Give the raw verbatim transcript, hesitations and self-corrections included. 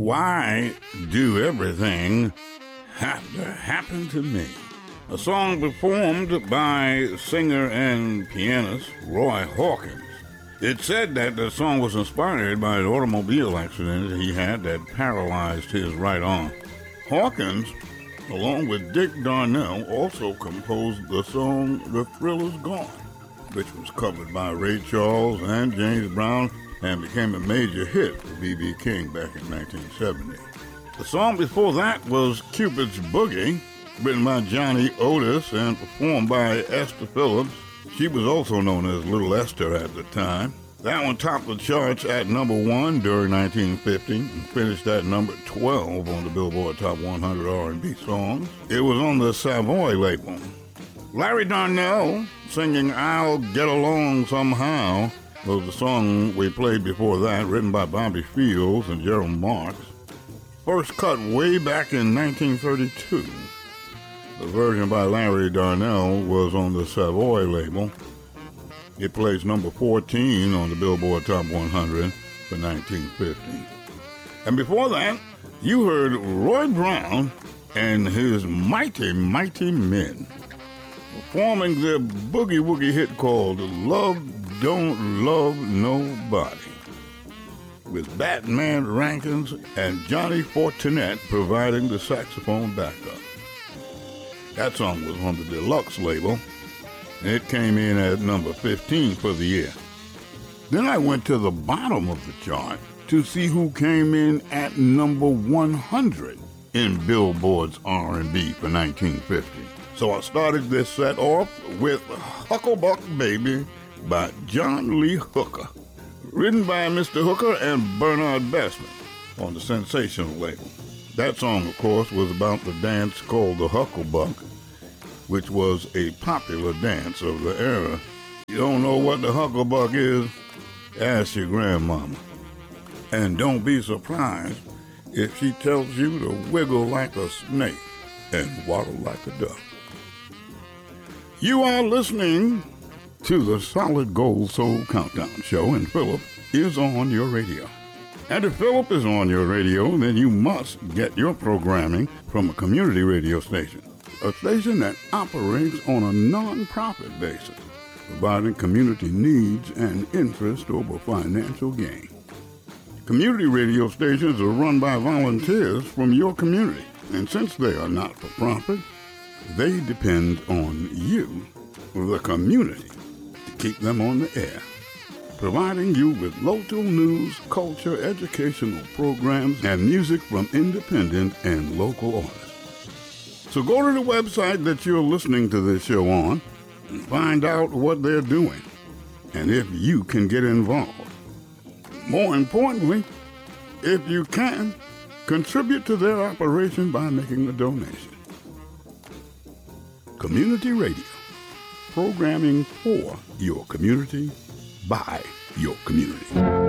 Why Do Everything Have to Happen to Me? A song performed by singer and pianist Roy Hawkins. It's said that the song was inspired by an automobile accident he had that paralyzed his right arm. Hawkins, along with Dick Darnell, also composed the song The Thrill Is Gone, which was covered by Ray Charles and James Brown and became a major hit for B B King back in nineteen seventy. The song before that was Cupid's Boogie, written by Johnny Otis and performed by Esther Phillips. She was also known as Little Esther at the time. That one topped the charts at number one during nineteen fifty and finished at number twelve on the Billboard Top one hundred R and B Songs. It was on the Savoy label. Larry Darnell singing I'll Get Along Somehow was the song we played before that, written by Bobby Fields and Gerald Marks. First cut way back in nineteen thirty-two. The version by Larry Darnell was on the Savoy label. It placed number fourteen on the Billboard Top one hundred for nineteen fifty. And before that, you heard Roy Brown and his Mighty Mighty Men performing their boogie-woogie hit called Love Don't Love Nobody, with Batman Rankins and Johnny Fortinet providing the saxophone backup. That song was on the Deluxe label, and it came in at number fifteen for the year. Then I went to the bottom of the chart to see who came in at number one hundred in Billboard's R and B for nineteen fifty. So I started this set off with Hucklebuck Baby by John Lee Hooker, written by Mister Hooker and Bernard Bestman on the Sensational label. That song, of course, was about the dance called the Hucklebuck, which was a popular dance of the era. You don't know what the Hucklebuck is? Ask your grandmama. And don't be surprised if she tells you to wiggle like a snake and waddle like a duck. You are listening to the Solid Gold Soul Countdown Show, and Philip is on your radio. And if Philip is on your radio, then you must get your programming from a community radio station, a station that operates on a non-profit basis, providing community needs and interest over financial gain. Community radio stations are run by volunteers from your community, and since they are not for profit, they depend on you, the community, to keep them on the air, providing you with local news, culture, educational programs, and music from independent and local artists. So go to the website that you're listening to this show on and find out what they're doing and if you can get involved. More importantly, if you can, contribute to their operation by making a donation. Community Radio, programming for your community, by your community.